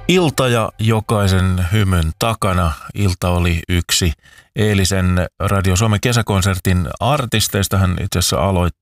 Ilta ja jokaisen hymyn takana. Ilta oli yksi eilisen Radio Suomen kesäkonsertin artisteista. Hän itse asiassa